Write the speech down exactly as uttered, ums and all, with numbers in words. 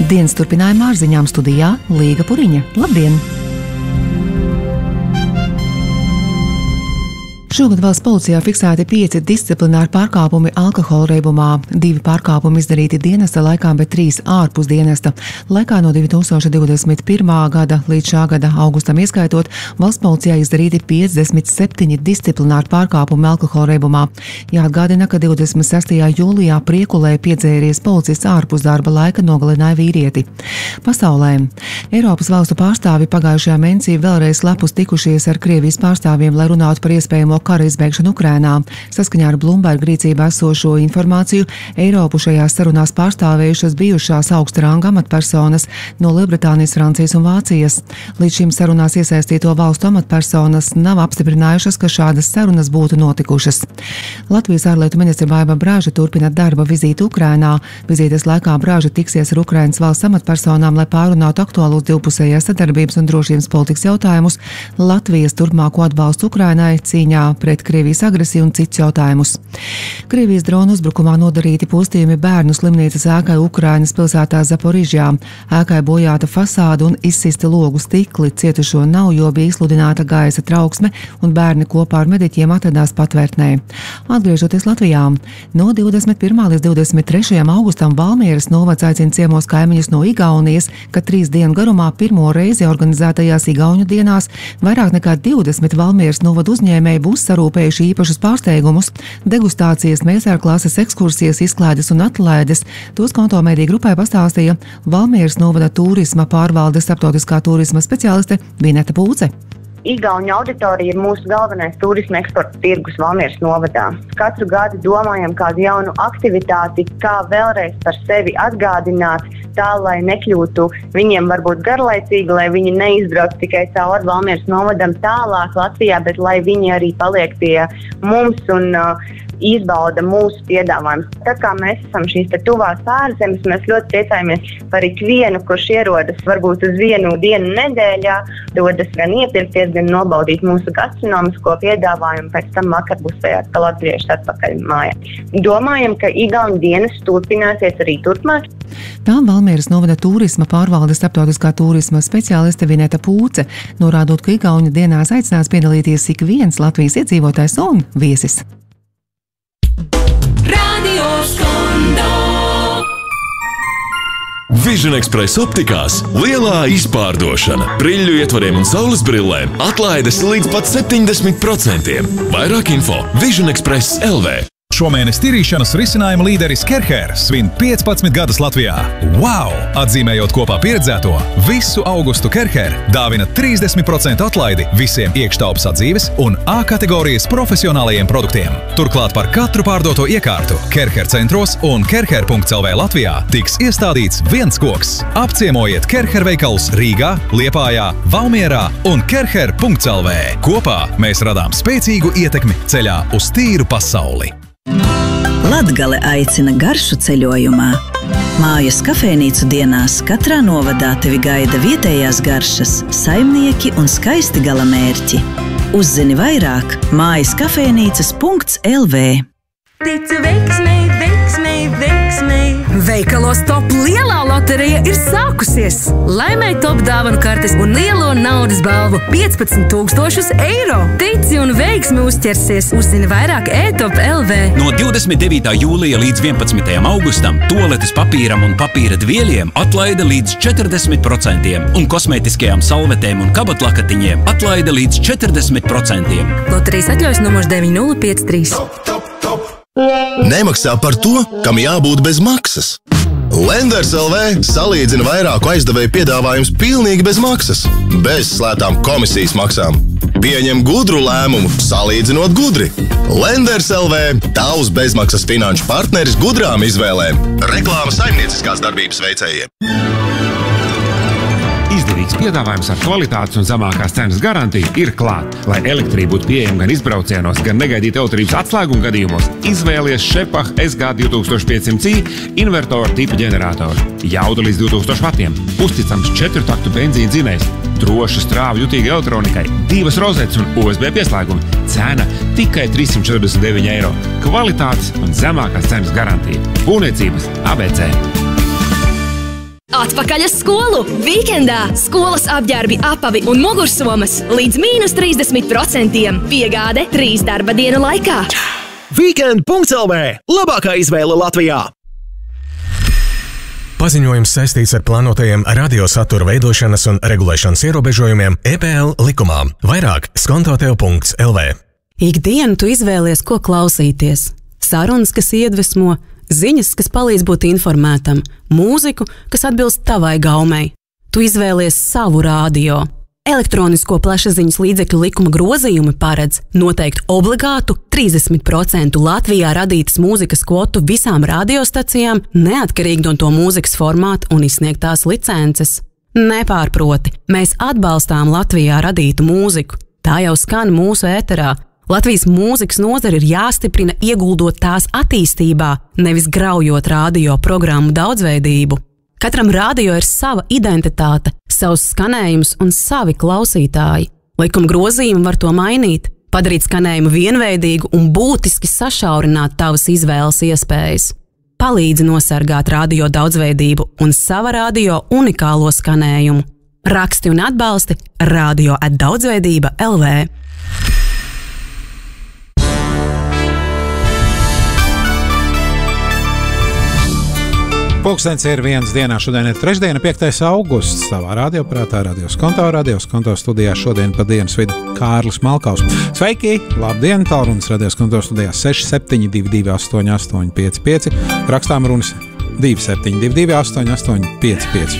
Dienas turpinājumā ar ziņām studijā Līga Puriņa. Labdien! Šogad valsts policijā fiksēti pieci disciplināri pārkāpumi alkohola reibumā. Divi pārkāpumi izdarīti dienesta laikā, bet trīs ārpus dienesta. Laikā no divi tūkstoši divdesmit pirmā gada līdz šā gada augustam ieskaitot, valsts policijā izdarīti piecdesmit septiņi disciplināri pārkāpumi alkohola reibumā. Jāatgādina, ka divdesmit sestajā jūlijā Priekulē piedzēries policists ārpus darba laika nogalināja vīrieti. Pasaulē. Eiropas valstu pārstāvi pagājušajā mēnesī vēlreiz slepus tikušies ar Krievijas pārstāvjiem, lai runātu par iespējamo kara izbeigšanu Ukrainā. Saskaņā ar Bloomberg rīcībā esošo informāciju, Eiropu šajās sarunās pārstāvējušas bijušās augsta ranga amatpersonas no Lielbritānijas, Francijas un Vācijas. Līdz šim sarunās iesaistīto valstu amatpersonas nav apstiprinājušas, ka šādas sarunas būtu notikušas. Latvijas ārlietu ministre Baiva Braža turpina darba vizīti Ukrainā. Vizītes laikā Braža tiksies ar Ukrainas valsts amatpersonām, lai pārunātu aktuālos divpusējās sadarbības un drošības politikas jautājumus, Latvijas turpmāko atbalstu Ukrainai cīņā pret Krievijas agresiju un cits jautājumus. Krievijas drona uzbrukumā nodarīti postījumi bērnu slimnīcas ēkai Ukrainas pilsētā Zaporižjā. Ēkai bojāta fasāde un izsisti logu stikli, cietušo nav, jo bija izsludināta gaisa trauksme un bērni kopā ar mediķiem atradās patvērtnē. Atgriežoties Latvijā, no divdesmit pirmā līdz divdesmit trešajam augustam Valmieras novads aicina ciemos kaimiņus no Igaunijas, ka trīs dienu garumā pirmo reizi organizētajās Igauņu dienās vairāk nekā divdesmit Valmieras novadu uzņēmēji būs sarūpējuši īpašus pārsteigumus, degustācijas, meistarklases, ekskursijas, izklaides un atlaides. Tos Konto mediju grupai pastāstīja Valmieras novada turisma pārvaldes starptautiskā turisma speciāliste Vineta Pūce. Igauņu auditorija ir mūsu galvenais turisma eksporta tirgus Valmieras novadā. Katru gadu domājam kādu jaunu aktivitāti, kā vēlreiz par sevi atgādināt, tā, lai nekļūtu viņiem varbūt garlaicīgi, lai viņi neizbrauc tikai cauri Valmieras novadam tālāk Latvijā, bet lai viņi arī paliek pie mums un uh, izbauda mūsu piedāvājumus. Tā kā mēs esam šīs te tuvās ārzemes, mēs ļoti priecājamies par ikvienu, kurš ierodas varbūt uz vienu dienu nedēļā, dodas gan iepirkties, gan nobaudīt mūsu gastronomisko piedāvājumu, pēc tam vakar būs atkal atgriežas atpakaļ mājā. Domājam, ka Igauņu dienas turpināsies arī turpmāk. Tā Valmieras novada turisma pārvaldes starptautiskā turisma speciāliste Vineta Pūce, norādot, ka Igauņu dienās aicināts piedalīties ik viens Latvijas iedzīvotājs un viesis. Vision Express optikās lielā izpārdošana. Briļļu ietvariem un saules brillēm atlaides līdz pat septiņdesmit procentiem. Vairāk info Vision Express L V. Šomēnes tīrīšanas risinājuma līderis Kerher svin piecpadsmit gadus Latvijā. Wow! Atzīmējot kopā pieredzēto, visu augustu Kerher dāvina trīsdesmit procentu atlaidi visiem iekštelpas atdzīves un A kategorijas profesionālajiem produktiem. Turklāt par katru pārdoto iekārtu Kerher centros un kerher punkts L V Latvijā tiks iestādīts viens koks. Apciemojiet Kerher veikalus Rīgā, Liepājā, Valmierā un kerher punkts L V. Kopā mēs radām spēcīgu ietekmi ceļā uz tīru pasauli. Latgale aicina garšu ceļojumā. Mājas kafejnīcu dienās katrā novadā tevi gaida vietējās garšas, saimnieki un skaisti galamērķi. Uzzini vairāk mājas kafejnīcas punkts L V. Ticu veiksmei, veiksmei, veiksmei. Veikalos Top lielā loterija ir sākusies. Laimē Top dāvanu kartes un lielo naudas balvu piecpadsmit tūkstošus eiro. Tici un veiksmi uzķersies. Uzzini vairāk e-top L V. No divdesmit devītā jūlija līdz vienpadsmitajam augustam toaletes papīram un papīra dvieļiem atlaide līdz četrdesmit procentiem un kosmētiskajām salvetēm un kabatlakatiņiem atlaide līdz četrdesmit procentiem. Loterijas atļaujas numurs deviņi nulle pieci trīs. Nemaksā par to, kam jābūt bez maksas. Lenders L V salīdzina vairāku aizdevēju piedāvājums pilnīgi bez maksas, bez slētām komisijas maksām. Pieņem gudru lēmumu, salīdzinot gudri. Lenders L V – tavs bezmaksas finanšu partneris gudrām izvēlēm. Reklāma saimnieciskās darbības veicējiem. Izdevīgs piedāvājums ar kvalitātes un zemākās cenas garantiju ir klāt. Lai elektrība būtu pieejama gan izbraucienos, gan negaidīt elektrības atslēgumu gadījumos, izvēlies Šepach S G divtūkstoš piecsimt I invertoru tipu ģeneratoru. Jauda līdz divtūkstošiem vatiem, uzticams četrtaktu benzīna dzinējs, droša strāvu jutīga elektronikai, divas rozetes un U S B pieslēgumi. Cena tikai trīssimt četrdesmit deviņi eiro. Kvalitātes un zemākās cenas garantija. Būvniecības A B C. atpakaļ uz skolu! Vīkendā skolas apģērbi, apavi un mugursomas līdz mīnus trīsdesmit procentiem. Piegāde trīs darba dienu laikā. Weekend punkts L V – labākā izvēle Latvijā! Paziņojums saistīts ar plānotajiem radiosatura veidošanas un regulēšanas ierobežojumiem E P L likumā. Vairāk skontotev punkts L V. Ikdienu tu izvēlies, ko klausīties. Sarunas, kas iedvesmo, ziņas, kas palīdz būt informētam, mūziku, kas atbilst tavai gaumei. Tu izvēlies savu radio. Elektronisko plašsaziņas līdzekļu likuma grozījumi paredz noteikt obligātu trīsdesmit procentu Latvijā radītas mūzikas kvotu visām radiostacijām, neatkarīgi no to mūzikas formāta un izsniegtās licences. Nepārproti, mēs atbalstām Latvijā radītu mūziku. Tā jau skan mūsu ēterā. Latvijas mūzikas nozare ir jāstiprina, ieguldot tās attīstībā, nevis graujot radio programmu daudzveidību. Katram radio ir sava identitāte, savs skanējums un savi klausītāji. Likuma grozījumi var to mainīt, padarīt skanējumu vienveidīgu un būtiski sašaurināt tavas izvēles iespējas. Palīdzi nosargāt radio daudzveidību un sava radio unikālo skanējumu. Raksti un atbalsti radio at daudzveidība L V. Pulkstens ir viens dienā, šodien ir trešdiena, piektais augusts. Savā radioprātā, radios konto, radios konto studijā šodien pa dienas vidu Kārlis Malkaus. Sveiki! Labdien! Tālrunis radios konto studijā seši septiņi divi divi astoņi astoņi pieci pieci. Rakstām runas divi septiņi divi divi astoņi astoņi pieci pieci.